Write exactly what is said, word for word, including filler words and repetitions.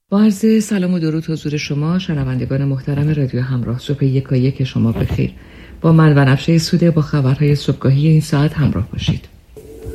با عرض سلام و درود حضور شما شنوندگان محترم رادیو همراه، صبح یکایک شما بخیر. با من و نفشه سوده با خبرهای صبحگاهی این ساعت همراه باشید.